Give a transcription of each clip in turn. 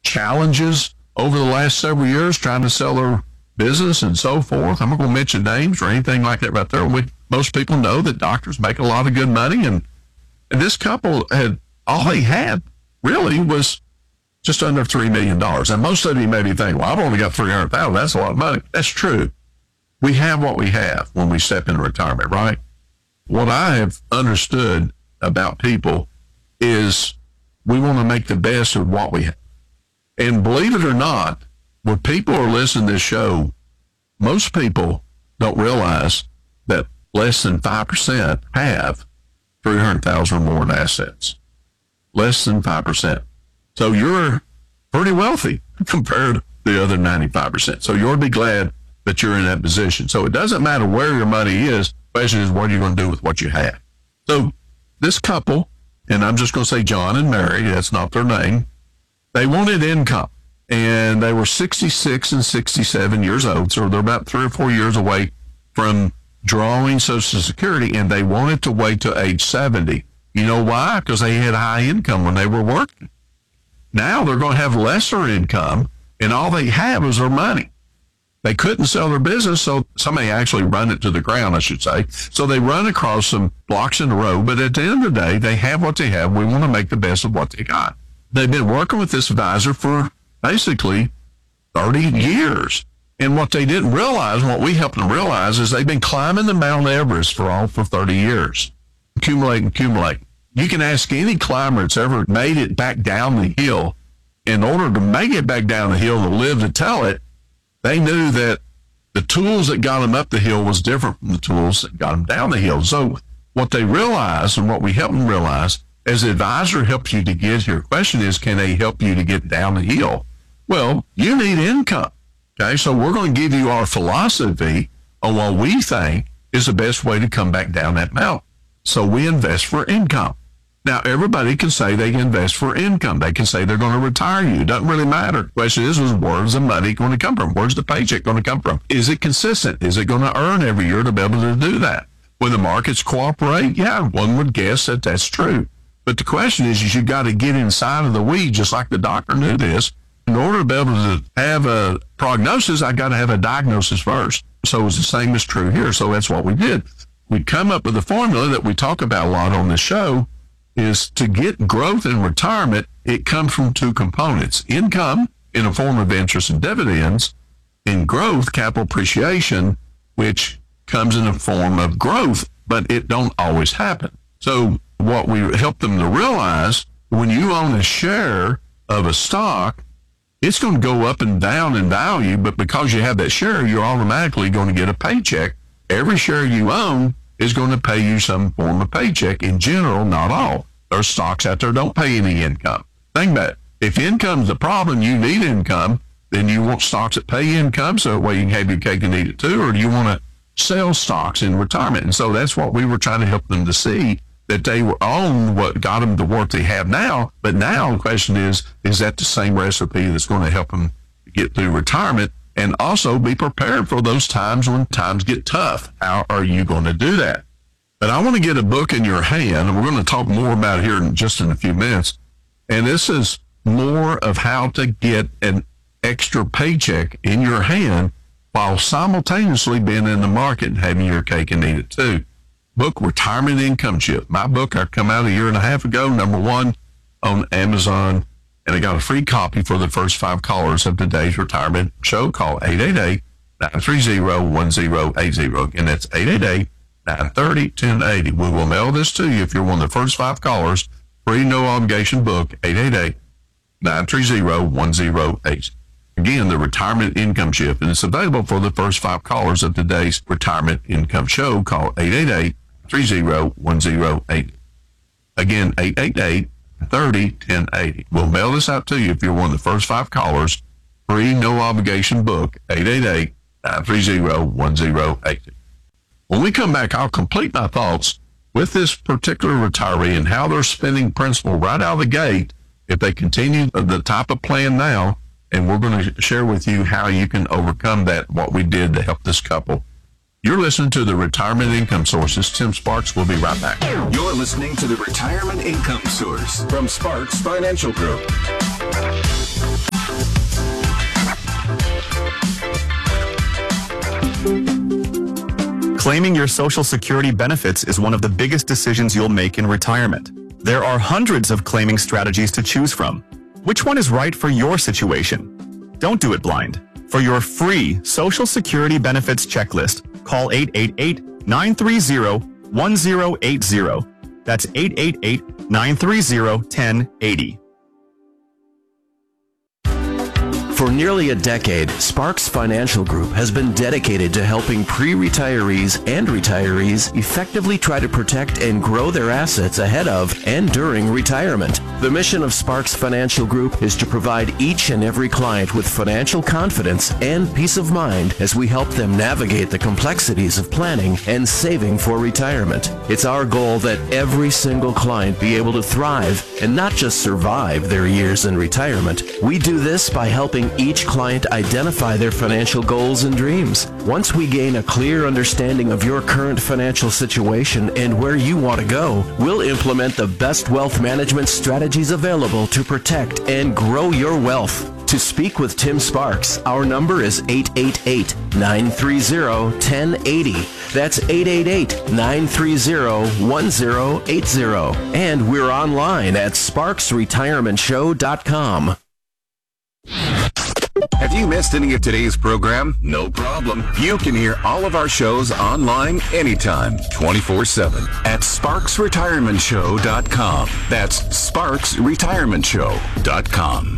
challenges over the last several years trying to sell their business and so forth. I'm not going to mention names or anything like that right there. Most people know that doctors make a lot of good money, and this couple all they had really was just under $3 million. And most of you may be thinking, well, I've only got $300,000. That's a lot of money. That's true. We have what we have when we step into retirement, right? What I have understood about people is we want to make the best of what we have. And believe it or not, when people are listening to this show, most people don't realize that less than 5% have $300,000 or more in assets. Less than 5%. So you're pretty wealthy compared to the other 95%. So you ought to be glad that you're in that position. So it doesn't matter where your money is. The question is, what are you going to do with what you have? So this couple, and I'm just going to say John and Mary, that's not their name, they wanted income. And they were 66 and 67 years old. So they're about 3 or 4 years away from drawing Social Security, and they wanted to wait till age 70. You know why? Because they had high income when they were working. Now they're going to have lesser income, and all they have is their money. They couldn't sell their business, so somebody actually run it to the ground, I should say. So they run across some blocks in a row, but at the end of the day, they have what they have. We want to make the best of what they got. They've been working with this advisor for basically 30 years. And what they didn't realize, what we helped them realize, is they've been climbing the Mount Everest for 30 years. Accumulate. You can ask any climber that's ever made it back down the hill. In order to make it back down the hill to live to tell it, they knew that the tools that got them up the hill was different from the tools that got them down the hill. So what they realized, and what we help them realize, as the advisor helps you to get here, question is, can they help you to get down the hill? Well, you need income. Okay, so we're going to give you our philosophy on what we think is the best way to come back down that mountain. So we invest for income. Now, everybody can say they can invest for income. They can say they're going to retire you. It doesn't really matter. The question is where's the money going to come from? Where's the paycheck going to come from? Is it consistent? Is it going to earn every year to be able to do that? When the markets cooperate, yeah, one would guess that that's true. But the question is you got to get inside of the weeds, just like the doctor knew this. In order to be able to have a prognosis, I got to have a diagnosis first. So it's the same is true here. So that's what we did. We come up with a formula that we talk about a lot on this show, is to get growth in retirement. It comes from two components: income in the form of interest and dividends, and growth, capital appreciation, which comes in the form of growth, but it don't always happen. So what we help them to realize, when you own a share of a stock, it's going to go up and down in value, but because you have that share, you're automatically going to get a paycheck. Every share you own is going to pay you some form of paycheck. In general, not all. There's stocks out there don't pay any income. Think about it. If income's the problem, you need income, then you want stocks that pay income so that way you can have your cake and eat it too, or do you want to sell stocks in retirement? And so that's what we were trying to help them to see, that they were on what got them the work they have now. But now the question is that the same recipe that's going to help them get through retirement and also be prepared for those times when times get tough? How are you going to do that? But I want to get a book in your hand, and we're going to talk more about it here in just in a few minutes. And this is more of how to get an extra paycheck in your hand while simultaneously being in the market and having your cake and eat it too. Book, Retirement Income Shift. My book, I come out a year and a half ago, number 1 on Amazon, and I got a free copy for the first 5 callers of today's retirement show. Call 888-930-1080. Again, that's 888-930-1080. We will mail this to you if you're one of the first 5 callers. Free, no obligation book, 888-930-1080. Again, the Retirement Income Shift, and it's available for the first 5 callers of today's Retirement Income Show. Call 888-930-1080. Again, 888-930-1080. We'll mail this out to you if you're one of the first 5 callers. Free, no obligation book, 888-930-1080. When we come back, I'll complete my thoughts with this particular retiree and how they're spending principal right out of the gate if they continue the type of plan now. And we're going to share with you how you can overcome that, what we did to help this couple. You're listening to the Retirement Income Sources. Tim Sparks will be right back. You're listening to the Retirement Income Source from Sparks Financial Group. Claiming your Social Security benefits is one of the biggest decisions you'll make in retirement. There are hundreds of claiming strategies to choose from. Which one is right for your situation? Don't do it blind. For your free Social Security benefits checklist, call 888-930-1080. That's 888-930-1080. For nearly a decade, Sparks Financial Group has been dedicated to helping pre-retirees and retirees effectively try to protect and grow their assets ahead of and during retirement. The mission of Sparks Financial Group is to provide each and every client with financial confidence and peace of mind as we help them navigate the complexities of planning and saving for retirement. It's our goal that every single client be able to thrive and not just survive their years in retirement. We do this by helping each client identify their financial goals and dreams. Once we gain a clear understanding of your current financial situation and where you want to go, we'll implement the best wealth management strategies available to protect and grow your wealth. To speak with Tim Sparks, our number is 888-930-1080. That's 888-930-1080. And we're online at sparksretirementshow.com. Have you missed any of today's program? No problem. You can hear all of our shows online anytime, 24/7 at sparksretirementshow.com. That's sparksretirementshow.com.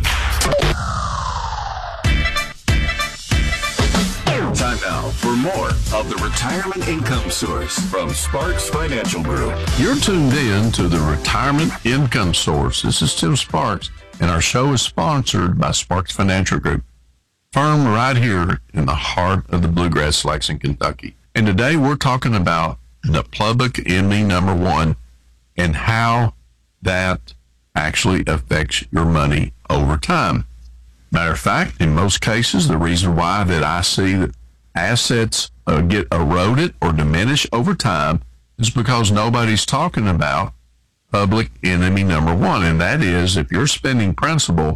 Time now for more of the Retirement Income Source from Sparks Financial Group. You're tuned in to the Retirement Income Source. This is Tim Sparks, and our show is sponsored by Sparks Financial Group, firm right here in the heart of the Bluegrass, Lexington, Kentucky. And today we're talking about the public enemy number one and how that actually affects your money over time. Matter of fact, in most cases, the reason why that I see that assets get eroded or diminish over time is because nobody's talking about public enemy number one, and that is if you're spending principal,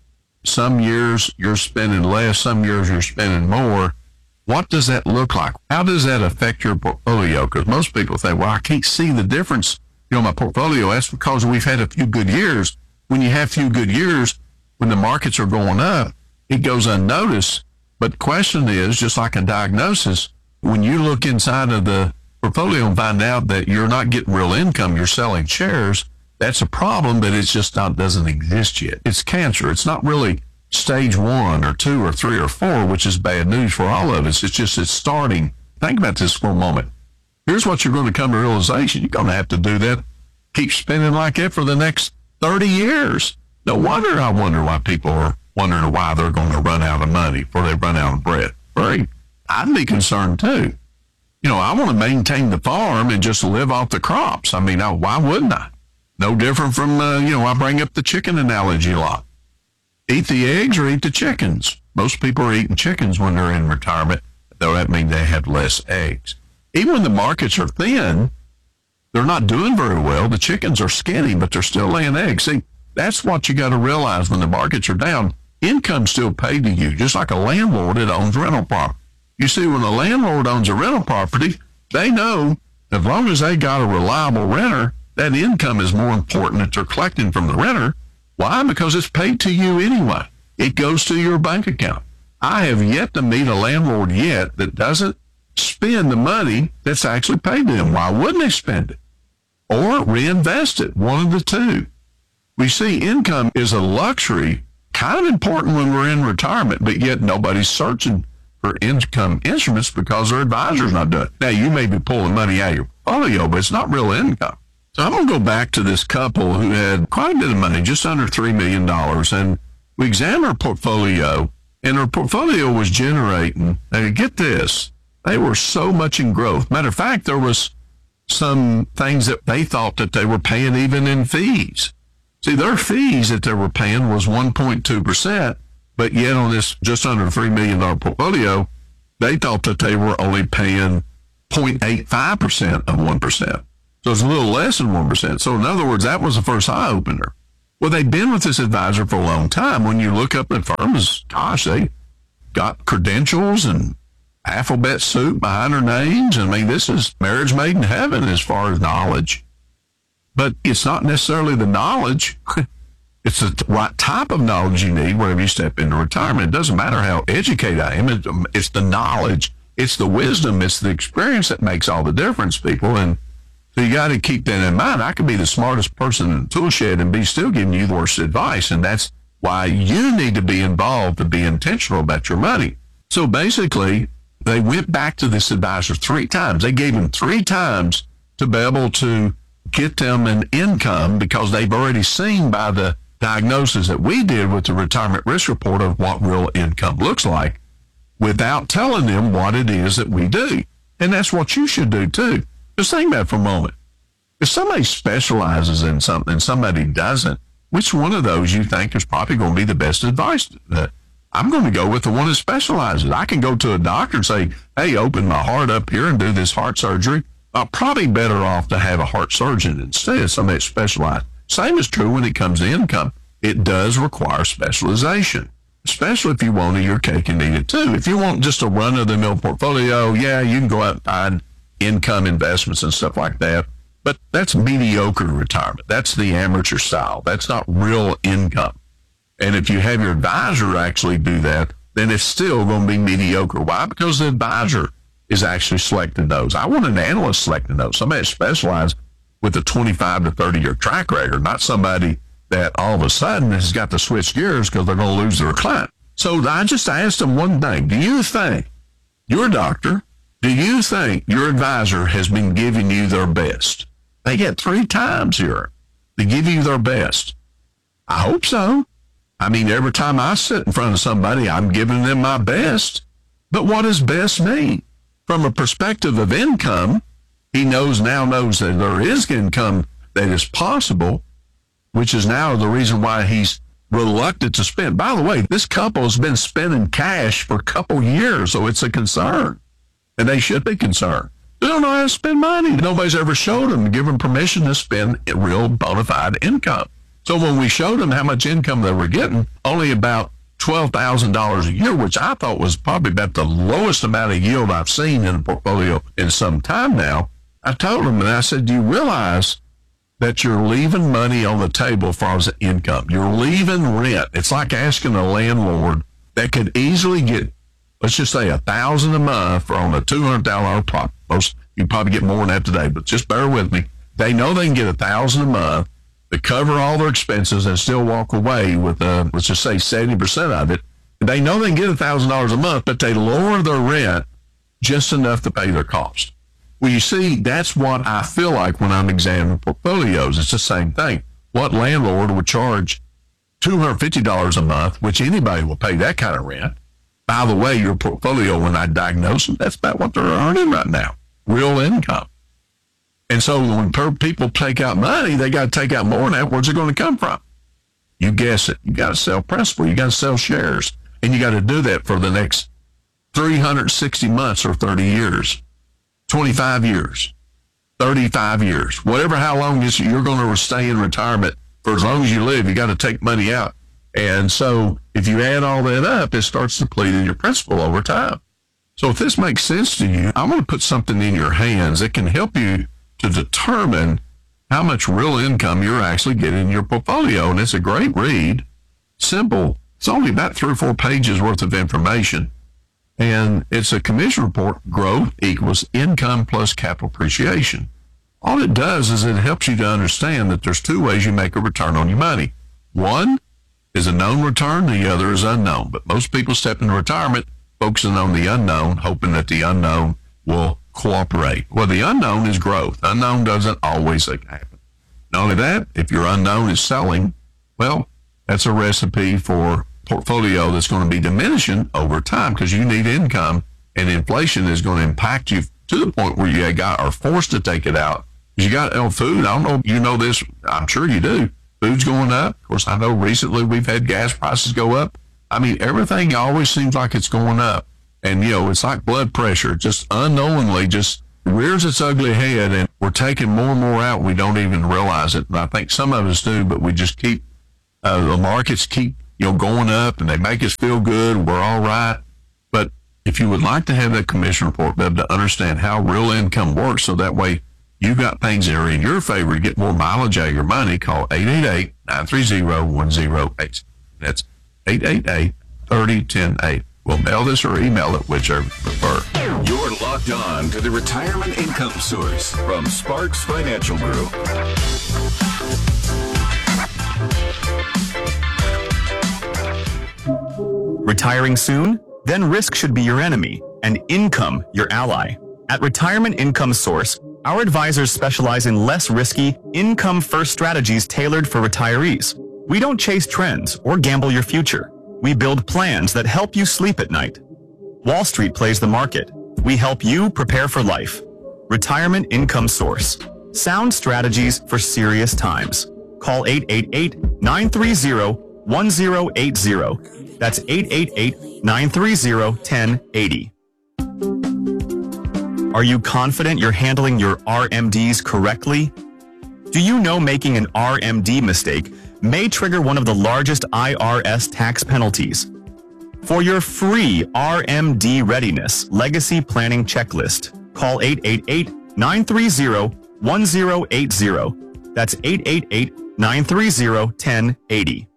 some years you're spending less, some years you're spending more. What does that look like? How does that affect your portfolio? Because most people say, well, I can't see the difference, my portfolio. That's because we've had a few good years. When you have few good years, when the markets are going up, it goes unnoticed. But the question is, just like a diagnosis, when you look inside of the portfolio and find out that you're not getting real income, you're selling shares, that's a problem, but it's just doesn't exist yet. It's cancer. It's not really stage 1 or 2 or 3 or 4, which is bad news for all of us. It's starting. Think about this for a moment. Here's what you're going to come to realization. You're going to have to do that, keep spending like that for the next 30 years. No wonder I wonder why people are wondering why they're going to run out of money before they run out of bread. I'd be concerned too. I want to maintain the farm and just live off the crops. Why wouldn't I? No different from, I bring up the chicken analogy a lot. Eat the eggs or eat the chickens. Most people are eating chickens when they're in retirement, though that means they have less eggs. Even when the markets are thin, they're not doing very well. The chickens are skinny, but they're still laying eggs. See, that's what you got to realize when the markets are down. Income's still paid to you, just like a landlord that owns rental property. You see, when a landlord owns a rental property, they know as long as they got a reliable renter, that income is more important that they're collecting from the renter. Why? Because it's paid to you anyway. It goes to your bank account. I have yet to meet a landlord yet that doesn't spend the money that's actually paid to them. Why wouldn't they spend it? Or reinvest it, one of the two. We see income is a luxury, kind of important when we're in retirement, but yet nobody's searching for income instruments because their advisor's not doing it. Now, you may be pulling money out of your portfolio, but it's not real income. So I'm going to go back to this couple who had quite a bit of money, just under $3 million, and we examined her portfolio, and her portfolio was generating, now get this, they were so much in growth. Matter of fact, there was some things that they thought that they were paying even in fees. See, their fees that they were paying was 1.2%, but yet on this just under $3 million portfolio, they thought that they were only paying 0.85% of 1%. So it's a little less than 1%. So in other words, that was the first eye opener. Well, they've been with this advisor for a long time. When you look up at firms, gosh, they got credentials and alphabet soup behind our names. I mean, this is marriage made in heaven as far as knowledge. But it's not necessarily the knowledge. It's the right type of knowledge you need whenever you step into retirement. It doesn't matter how educated I am. It's the knowledge. It's the wisdom. It's the experience that makes all the difference, people. And so you got to keep that in mind. I could be the smartest person in the tool shed and be still giving you the worst advice. And that's why you need to be involved, to be intentional about your money. So basically, they went back to this advisor 3 times. They gave him 3 times to be able to get them an income because they've already seen by the diagnosis that we did with the retirement risk report of what real income looks like without telling them what it is that we do. And that's what you should do too. Just think about it for a moment. If somebody specializes in something and somebody doesn't, which one of those you think is probably going to be the best advice? I'm going to go with the one that specializes. I can go to a doctor and say, hey, open my heart up here and do this heart surgery. I'm probably better off to have a heart surgeon instead, somebody that's specialized. Same is true when it comes to income. It does require specialization, especially if you want your cake and eat it too. If you want just a run-of-the-mill portfolio, yeah, you can go out and find income investments and stuff like that. But that's mediocre retirement. That's the amateur style. That's not real income. And if you have your advisor actually do that, then it's still going to be mediocre. Why? Because the advisor is actually selecting those. I want an analyst selecting those, somebody that specialized with a 25 to 30-year track record, not somebody that all of a sudden has got to switch gears because they're going to lose their client. So I just asked them one thing. Do you think your doctor, do you think your advisor has been giving you their best? They get 3 times here. They give you their best. I hope so. I mean, every time I sit in front of somebody, I'm giving them my best. But what does best mean? From a perspective of income, he knows that there is income that is possible, which is now the reason why he's reluctant to spend. By the way, this couple has been spending cash for a couple years, so it's a concern. And they should be concerned. They don't know how to spend money. Nobody's ever showed them, give them permission to spend real bona fide income. So when we showed them how much income they were getting, only about $12,000 a year, which I thought was probably about the lowest amount of yield I've seen in a portfolio in some time now. I told them, and I said, do you realize that you're leaving money on the table as far as income? You're leaving rent. It's like asking a landlord that could easily get, let's just say, $1,000 a month for on a $200 property. Most you probably get more than that today, but just bear with me. They know they can get $1,000 a month to cover all their expenses and still walk away with, let's just say 70% of it. They know they can get $1,000 a month, but they lower their rent just enough to pay their cost. Well, you see, that's what I feel like when I'm examining portfolios. It's the same thing. What landlord would charge $250 a month, which anybody will pay that kind of rent? By the way, your portfolio, when I diagnose them, that's about what they're earning right now, real income. And so when people take out money, they got to take out more than that. Where's it going to come from? You guess it. You got to sell principal. You got to sell shares. And you got to do that for the next 360 months or 30 years, 25 years, 35 years, whatever, how long you're going to stay in retirement. For as long as you live, you got to take money out. And so if you add all that up, it starts depleting your principal over time. So if this makes sense to you, I'm going to put something in your hands that can help you to determine how much real income you're actually getting in your portfolio. And it's a great read. Simple. It's only about 3 or 4 pages worth of information. And it's a commission report. Growth equals income plus capital appreciation. All it does is it helps you to understand that there's 2 ways you make a return on your money. One is a known return. The other is unknown. But most people step into retirement focusing on the unknown, hoping that the unknown will cooperate. Well, the unknown is growth. Unknown doesn't always happen. Not only that, if your unknown is selling, well, that's a recipe for portfolio that's going to be diminishing over time because you need income, and inflation is going to impact you to the point where you are forced to take it out. You got food. I don't know if you know this. I'm sure you do. Food's going up. Of course, I know recently we've had gas prices go up. I mean, everything always seems like it's going up. And, it's like blood pressure, just unknowingly just rears its ugly head, and we're taking more and more out. We don't even realize it. And I think some of us do, but we just keep, the markets keep, going up, and they make us feel good. We're all right. But If you would like to have that commission report, be able to understand how real income works, so that way you got things that are in your favor to get more mileage out of your money, call 888-930-1080. That's 888-30-1080. We'll mail this or email it, whichever you prefer. You're locked on to the Retirement Income Source from Sparks Financial Group. Retiring soon? Then risk should be your enemy and income your ally. At Retirement Income Source, our advisors specialize in less risky, income-first strategies tailored for retirees. We don't chase trends or gamble your future. We build plans that help you sleep at night. Wall Street plays the market. We help you prepare for life. Retirement Income Source. Sound strategies for serious times. Call 888-930-1080. That's 888-930-1080. Are you confident you're handling your RMDs correctly? Do you know making an RMD mistake may trigger one of the largest IRS tax penalties? For your free RMD Readiness Legacy Planning Checklist, call 888-930-1080. That's 888-930-1080.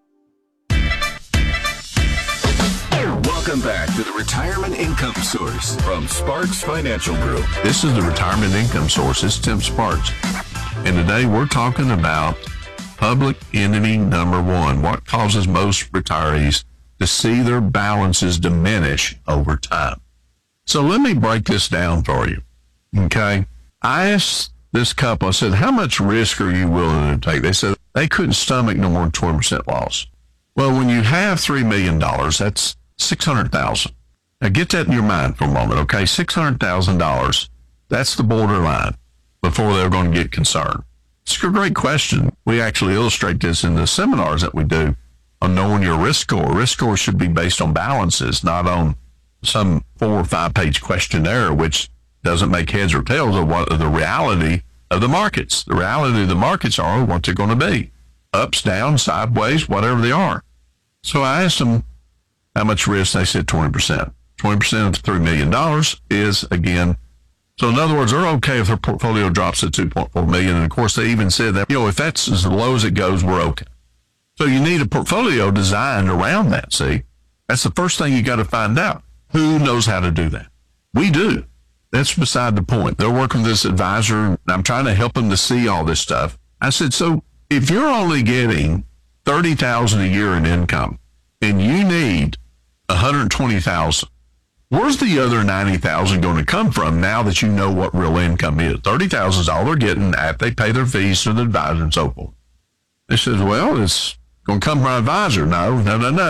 Welcome back to the Retirement Income Source from Sparks Financial Group. This is the Retirement Income Source. It's Tim Sparks. And today we're talking about public entity number one. What causes most retirees to see their balances diminish over time? So let me break this down for you. Okay. I asked this couple, I said, how much risk are you willing to take? They said they couldn't stomach no more than 20% loss. Well, when you have $3 million, that's $600,000. Now get that in your mind for a moment, okay? $600,000, that's the borderline before they're going to get concerned. It's a great question. We actually illustrate this in the seminars that we do on knowing your risk score. Risk score should be based on balances, not on some 4 or 5 page questionnaire, which doesn't make heads or tails of what the reality of the markets. The reality of the markets are what they're going to be. Ups, downs, sideways, whatever they are. So I asked them how much risk. They said 20%. 20% of $3 million is, again, so in other words, they're okay if their portfolio drops to $2.4 million. And of course, they even said that, if that's as low as it goes, we're okay. So you need a portfolio designed around that, see? That's the first thing you got to find out. Who knows how to do that? We do. That's beside the point. They're working with this advisor, and I'm trying to help them to see all this stuff. I said, so if you're only getting $30,000 a year in income and you need $120,000, where's the other $90,000 going to come from now that you know what real income is? $30,000 is all they're getting after they pay their fees to the advisor and so forth. They said, well, it's going to come from an advisor. No,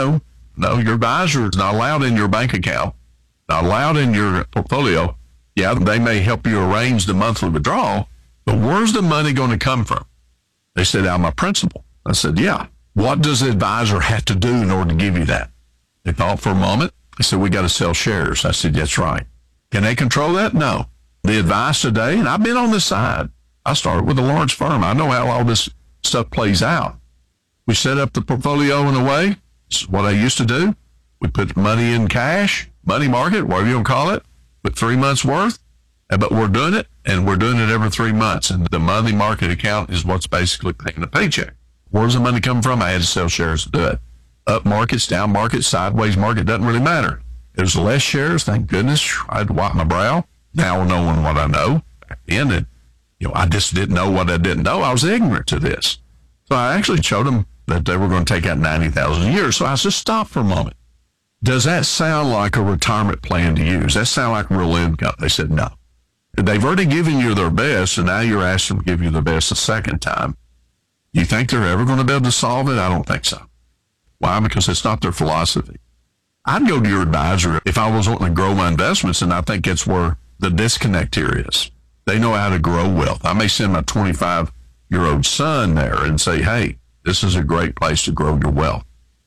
your advisor is not allowed in your bank account, not allowed in your portfolio. Yeah, they may help you arrange the monthly withdrawal, but where's the money going to come from? They said, out of my principal. I said, yeah. What does the advisor have to do in order to give you that? They thought for a moment. They said, we got to sell shares. I said, that's right. Can they control that? No. The advice today, and I've been on this side. I started with a large firm. I know how all this stuff plays out. We set up the portfolio in a way. This is what I used to do. We put money in cash, money market, whatever you want to call it, put 3 months worth. But we're doing it, and we're doing it every 3 months. And the money market account is what's basically paying the paycheck. Where's the money come from? I had to sell shares to do it. Up markets, down markets, sideways market, doesn't really matter. There's less shares, thank goodness. I had to wipe my brow. Now knowing what I know. Back then, I just didn't know what I didn't know. I was ignorant to this. So I actually showed them that they were going to take out $90,000 a year. So I just stopped for a moment. Does that sound like a retirement plan to use? Does that sound like real income? They said no. They've already given you their best, and now you're asking them to give you the best a second time. You think they're ever going to be able to solve it? I don't think so. Why? Because it's not their philosophy. I'd go to your advisor if I was wanting to grow my investments, and I think that's where the disconnect here is. They know how to grow wealth. I may send my 25-year-old son there and say, hey, this is a great place to grow your wealth.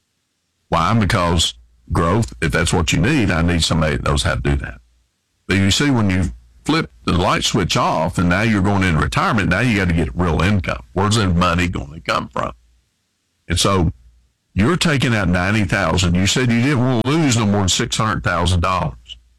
Why? Because growth, if that's what you need, I need somebody that knows how to do that. But you see, when you flip the light switch off and now you're going into retirement, now you got to get real income. Where's the money going to come from? And so you're taking out $90,000. You said you didn't want to lose no more than $600,000.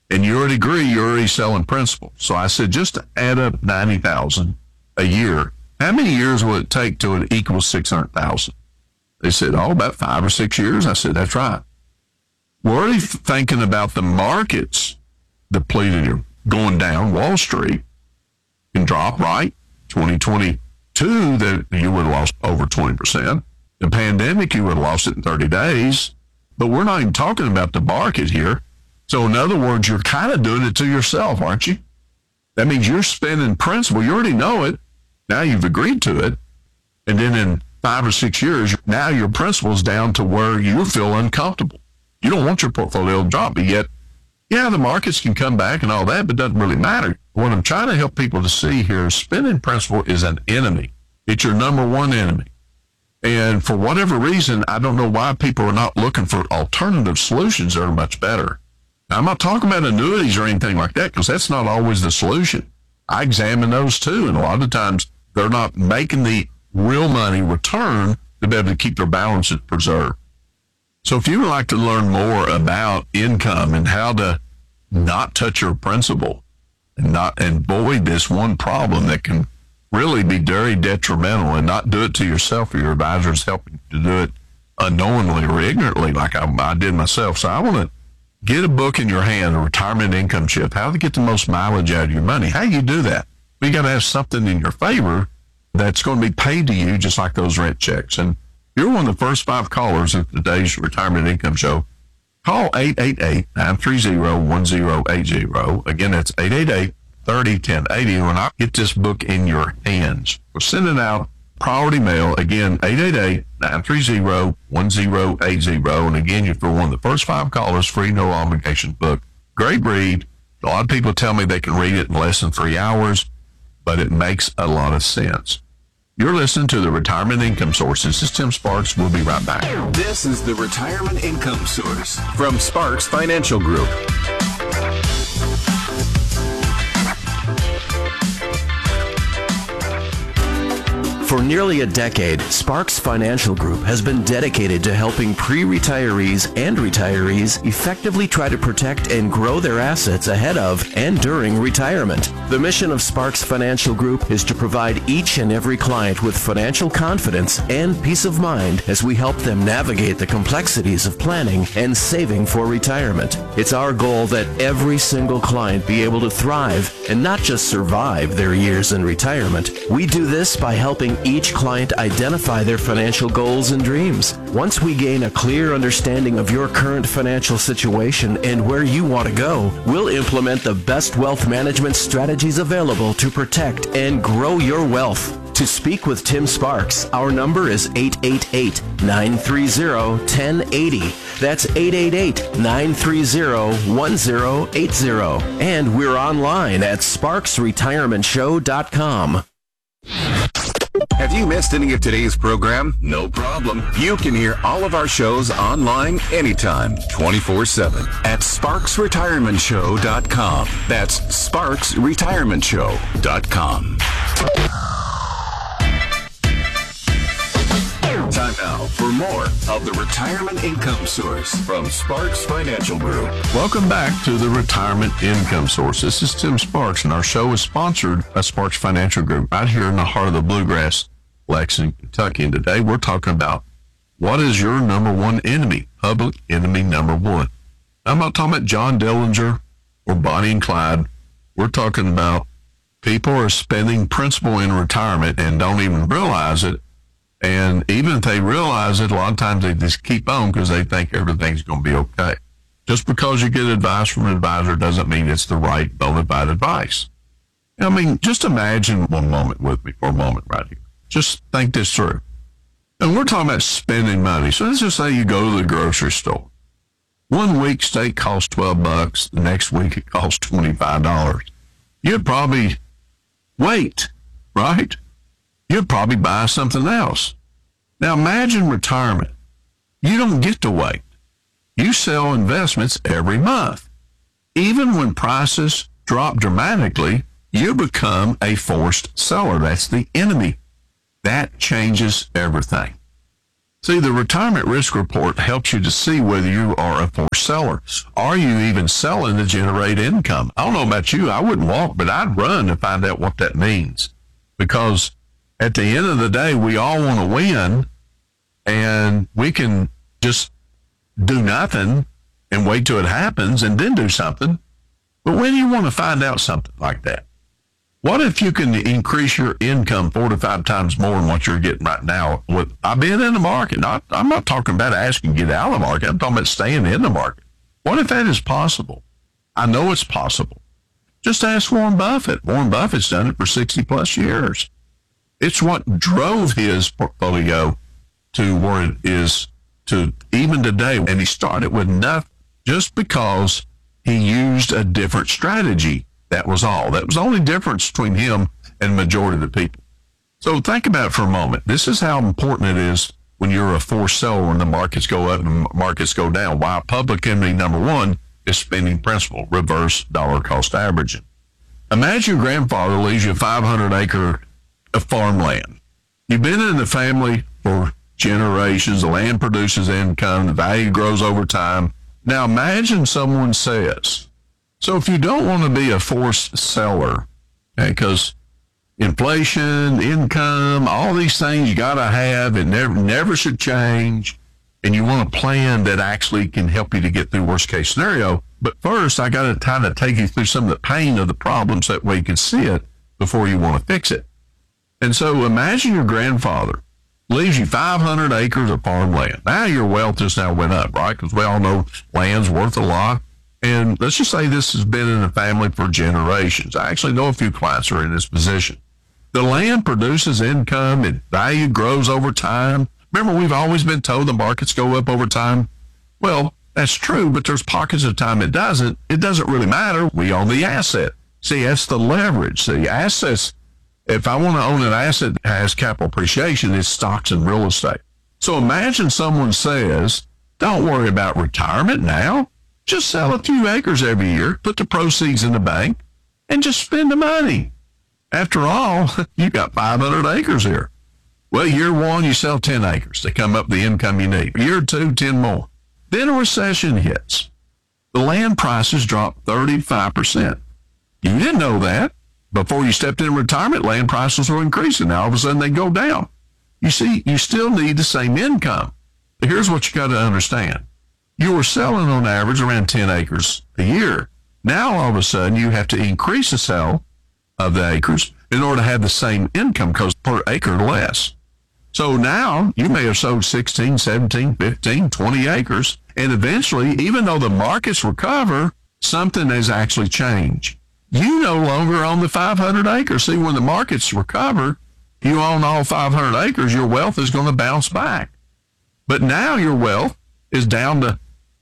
And you already agree you're already selling principal. So I said, just to add up 90,000 a year, how many years will it take till it equals 600,000? They said, oh, about 5 or 6 years. I said, that's right. We're already thinking about the markets depleted or going down. Wall Street can drop, right? 2022, that you would have lost over 20%. The pandemic, you would have lost it in 30 days. But we're not even talking about the market here. So in other words, you're kind of doing it to yourself, aren't you? That means you're spending principal. You already know it. Now you've agreed to it. And then in 5 or 6 years, now your principal's down to where you feel uncomfortable. You don't want your portfolio to drop, but yet, yeah, the markets can come back and all that, but it doesn't really matter. What I'm trying to help people to see here is spending principal is an enemy. It's your number one enemy. And for whatever reason, I don't know why people are not looking for alternative solutions that are much better. Now, I'm not talking about annuities or anything like that, because that's not always the solution. I examine those too, and a lot of times they're not making the real money return to be able to keep their balances preserved. So if you would like to learn more about income and how to not touch your principal and not avoid this one problem that can really be very detrimental, and not do it to yourself or your advisors helping you to do it unknowingly or ignorantly like I did myself. So I want to get a book in your hand, a retirement income shift, how to get the most mileage out of your money. How do you do that? You got to have something in your favor that's going to be paid to you, just like those rent checks. And you're one of the first 5 callers of today's Retirement Income Show. Call 888-930-1080. Again, that's 888-30-1080. When I get this book in your hands, we're sending out priority mail. Again, 888-930-1080. And again, if you're one of the first 5 callers, free, no obligation book. Great read. A lot of people tell me they can read it in less than 3 hours, but it makes a lot of sense. You're listening to the Retirement Income Source. This is Tim Sparks. We'll be right back. This is the Retirement Income Source from Sparks Financial Group. For nearly a decade, Sparks Financial Group has been dedicated to helping pre-retirees and retirees effectively try to protect and grow their assets ahead of and during retirement. The mission of Sparks Financial Group is to provide each and every client with financial confidence and peace of mind as we help them navigate the complexities of planning and saving for retirement. It's our goal that every single client be able to thrive and not just survive their years in retirement. We do this by helping each client identify their financial goals and dreams. Once we gain a clear understanding of your current financial situation and where you want to go, we'll implement the best wealth management strategies available to protect and grow your wealth. To speak with Tim Sparks, our number is 888-930-1080. That's 888-930-1080. And we're online at sparksretirementshow.com. Have you missed any of today's program? No problem. You can hear all of our shows online anytime, 24/7 at sparksretirementshow.com. That's sparksretirementshow.com. Time now for more of the Retirement Income Source from Sparks Financial Group. Welcome back to the Retirement Income Source. This is Tim Sparks, and our show is sponsored by Sparks Financial Group right here in the heart of the Bluegrass, Lexington, Kentucky. And today we're talking about what is your number one enemy, public enemy number one. I'm not talking about John Dillinger or Bonnie and Clyde. We're talking about people are spending principal in retirement and don't even realize it. And even if they realize it, a lot of times they just keep on because they think everything's going to be okay. Just because you get advice from an advisor doesn't mean it's the right bona fide advice. I mean, just imagine one moment with me for a moment right here. Just think this through. And we're talking about spending money. So let's just say you go to the grocery store. 1 week steak costs $12. The next week it costs $25. You'd probably wait, right? You'd probably buy something else. Now imagine retirement. You don't get to wait. You sell investments every month. Even when prices drop dramatically, you become a forced seller. That's the enemy. That changes everything. See, the retirement risk report helps you to see whether you are a forced seller. Are you even selling to generate income? I don't know about you. I wouldn't walk, but I'd run to find out what that means. Because at the end of the day, we all want to win, and we can just do nothing and wait till it happens and then do something. But when you want to find out something like that, what if you can increase your income 4 to 5 times more than what you're getting right now? I've been in the market. I'm not talking about asking you to get out of the market. I'm talking about staying in the market. What if that is possible? I know it's possible. Just ask Warren Buffett. Warren Buffett's done it for 60 plus years. It's what drove his portfolio to where it is to even today. And he started with nothing just because he used a different strategy. That was all. That was the only difference between him and the majority of the people. So think about it for a moment. This is how important it is when you're a forced seller when the markets go up and markets go down. Why public enemy number one is spending principle, reverse dollar cost averaging. Imagine your grandfather leaves you a 500 acre of farmland. You've been in the family for generations. The land produces income. The value grows over time. Now imagine someone says, so if you don't want to be a forced seller, because inflation, income, all these things you got to have, it never should change, and you want a plan that actually can help you to get through worst case scenario. But first, I got to kind of take you through some of the pain of the problems, that way you can see it before you want to fix it. And so imagine your grandfather leaves you 500 acres of farmland. Now your wealth just now went up, right? Because we all know land's worth a lot. And let's just say this has been in the family for generations. I actually know a few clients who are in this position. The land produces income and value grows over time. Remember, we've always been told the markets go up over time. Well, that's true, but there's pockets of time it doesn't. It doesn't really matter. We own the asset. See, that's the leverage. See, assets, if I want to own an asset that has capital appreciation, it's stocks and real estate. So imagine someone says, don't worry about retirement now. Just sell a few acres every year, put the proceeds in the bank, and just spend the money. After all, you got 500 acres here. Well, year one, you sell 10 acres to come up the income you need. Year two, 10 more. Then a recession hits. The land prices drop 35%. You didn't know that. Before you stepped in retirement, land prices were increasing. Now all of a sudden they go down. You see, you still need the same income. But here's what you got to understand. You were selling on average around 10 acres a year. Now, all of a sudden, you have to increase the sale of the acres in order to have the same income, because per acre less. So now you may have sold 16, 17, 15, 20 acres. And eventually, even though the markets recover, something has actually changed. You no longer own the 500 acres. See, when the markets recover, you own all 500 acres, your wealth is going to bounce back. But now your wealth is down to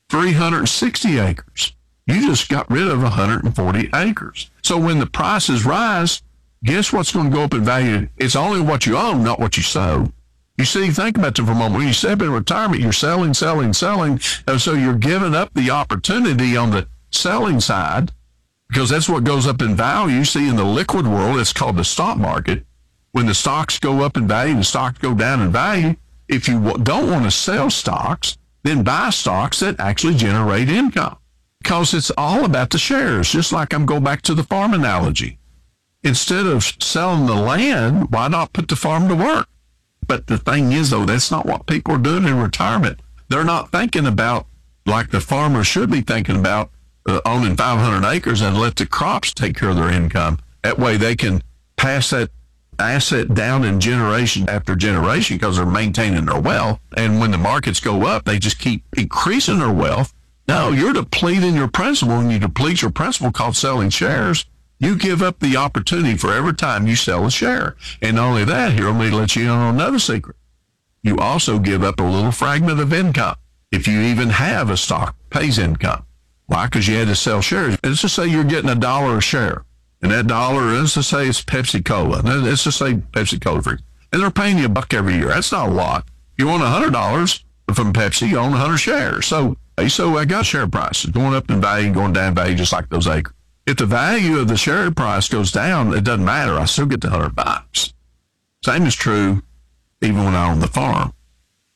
360 acres. You just got rid of 140 acres. So when the prices rise, guess what's going to go up in value? It's only what you own, not what you sold. You see, think about it for a moment. When you step in retirement, you're selling. And so you're giving up the opportunity on the selling side, because that's what goes up in value. See, in the liquid world, it's called the stock market. When the stocks go up in value, the stocks go down in value. If you don't want to sell stocks, then buy stocks that actually generate income, because it's all about the shares. Just like I'm going back to the farm analogy. Instead of selling the land, why not put the farm to work? But the thing is, though, that's not what people are doing in retirement. They're not thinking about, like the farmer should be thinking about, owning 500 acres and let the crops take care of their income. That way they can pass that asset down in generation after generation, because they're maintaining their wealth. And when the markets go up, they just keep increasing their wealth. No, you're depleting your principal. When you deplete your principal, called selling shares, you give up the opportunity for every time you sell a share. And not only that, here, let me let you in on another secret. You also give up a little fragment of income. If you even have a stock pays income. Why? Because you had to sell shares. Let's just say you're getting $1 a share. And that dollar, let's just say it's Pepsi-Cola. Let's just say Pepsi-Cola free. And they're paying you $1 every year. That's not a lot. You want $100 from Pepsi, you own 100 shares. So I got share prices going up in value and going down in value, just like those acres. If the value of the share price goes down, it doesn't matter. I still get the $100. Same is true even when I own the farm.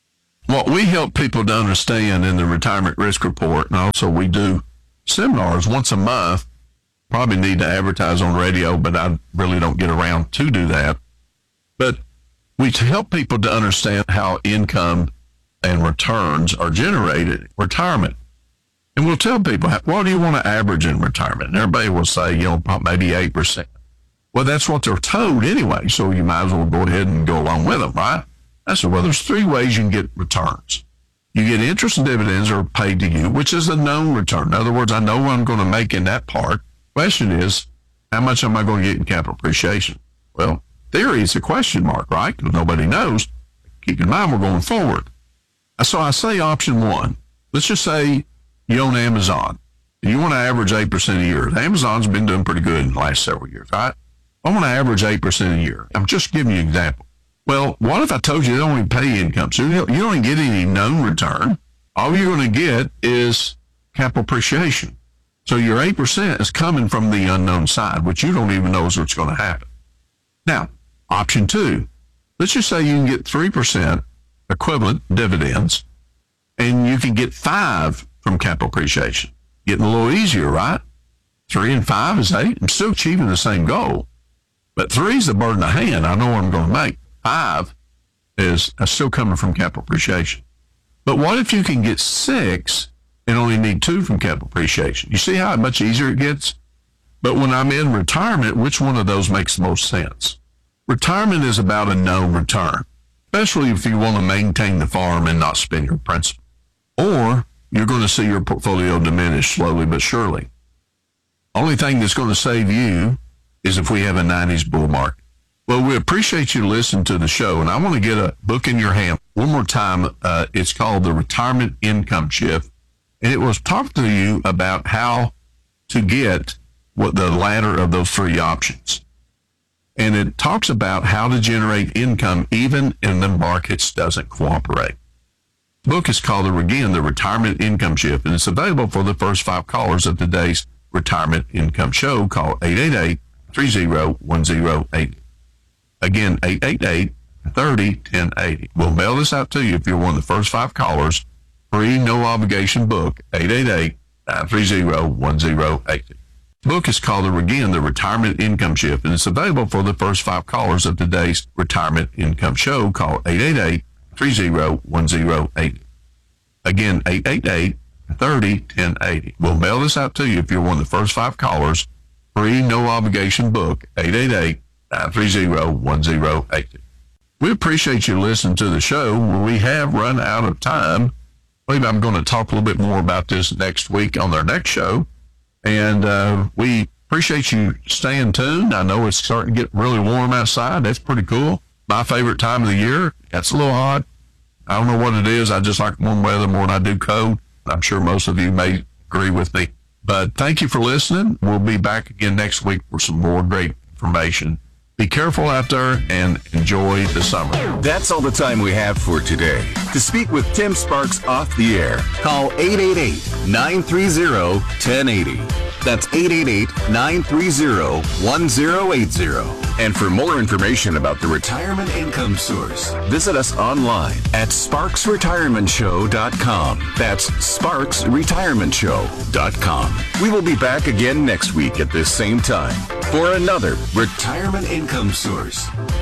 What we help people to understand in the Retirement Risk Report, and also we do seminars once a month, probably need to advertise on radio, but I really don't get around to do that. But we help people to understand how income and returns are generated in retirement. And we'll tell people, what do you want to average in retirement? And everybody will say, maybe 8%. Well, that's what they're told anyway, so you might as well go ahead and go along with them, right? I said, well, there's three ways you can get returns. You get interest and dividends are paid to you, which is a known return. In other words, I know what I'm going to make in that part. Question is, how much am I going to get in capital appreciation? Well, theory is a question mark, right? Because nobody knows. Keep in mind, we're going forward. So I say option one. Let's just say you own Amazon, and you want to average 8% a year. Amazon's been doing pretty good in the last several years, right? I want to average 8% a year. I'm just giving you an example. Well, what if I told you they don't even pay income? So you don't even get any known return. All you're going to get is capital appreciation. So your 8% is coming from the unknown side, which you don't even know is what's going to happen. Now, option two, let's just say you can get 3% equivalent dividends, and you can get 5 from capital appreciation. Getting a little easier, right? 3 and 5 is 8. I'm still achieving the same goal, but 3 is the bird in the hand. I know what I'm going to make. 5 is still coming from capital appreciation. But what if you can get 6 and only need 2 from capital appreciation? You see how much easier it gets? But when I'm in retirement, which one of those makes the most sense? Retirement is about a known return, especially if you want to maintain the farm and not spend your principal. Or you're going to see your portfolio diminish slowly but surely. Only thing that's going to save you is if we have a 90s bull market. Well, we appreciate you listening to the show, and I want to get a book in your hand one more time. It's called The Retirement Income Shift, and it will talk to you about how to get what the latter of those 3 options. And it talks about how to generate income even in the markets doesn't cooperate. The book is called, again, The Retirement Income Shift, and it's available for the first 5 callers of today's Retirement Income Show. Call 888-30-1080. Again, 888-30-1080. We'll mail this out to you if you're one of the first 5 callers. Free, no obligation book, 888-930-1080. The book is called, again, The Retirement Income Shift, and it's available for the first 5 callers of today's Retirement Income Show. Call 888-30-1080. Again, 888-30-1080. We'll mail this out to you if you're one of the first 5 callers. Free, no obligation book, 888-930-1080. We appreciate you listening to the show. We have run out of time. Maybe I'm going to talk a little bit more about this next week on our next show. And we appreciate you staying tuned. I know it's starting to get really warm outside. That's pretty cool. My favorite time of the year. That's a little hot. I don't know what it is. I just like warm weather more than I do cold. I'm sure most of you may agree with me. But thank you for listening. We'll be back again next week for some more great information. Be careful out there and enjoy the summer. That's all the time we have for today. To speak with Tim Sparks off the air, call 888-930-1080. That's 888-930-1080. And for more information about the Retirement Income Source, visit us online at sparksretirementshow.com. That's sparksretirementshow.com. We will be back again next week at this same time for another Retirement Income Source.